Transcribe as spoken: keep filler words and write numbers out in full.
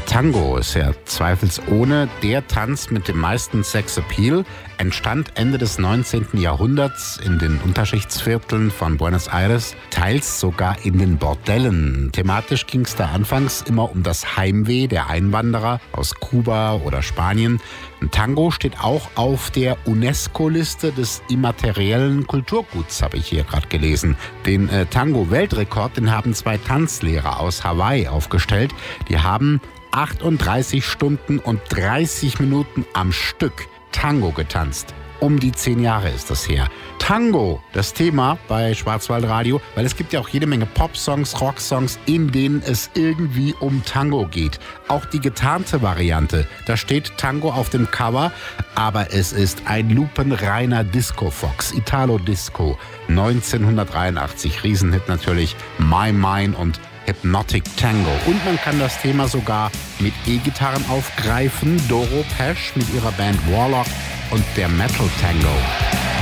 Tango ist ja zweifelsohne der Tanz mit dem meisten Sexappeal, entstand Ende des neunzehnten Jahrhunderts in den Unterschichtsvierteln von Buenos Aires, teils sogar in den Bordellen. Thematisch ging es da anfangs immer um das Heimweh der Einwanderer aus Kuba oder Spanien. Ein Tango steht auch auf der UNESCO-Liste des immateriellen Kulturguts, habe ich hier gerade gelesen. Den äh, Tango-Weltrekord, den haben zwei Tanzlehrer aus Hawaii aufgestellt. Die haben achtunddreißig Stunden und dreißig Minuten am Stück Tango getanzt. Um die zehn Jahre ist das her. Tango, das Thema bei Schwarzwaldradio, weil es gibt ja auch jede Menge Pop-Songs, Rock-Songs, in denen es irgendwie um Tango geht. Auch die getarnte Variante, da steht Tango auf dem Cover, aber es ist ein lupenreiner Disco-Fox, Italo-Disco, neunzehnhundertdreiundachtzig, Riesenhit natürlich, My Mine und Hypnotic Tango. Und man kann das Thema sogar mit E-Gitarren aufgreifen. Doro Pesch mit ihrer Band Warlock und der Metal Tango.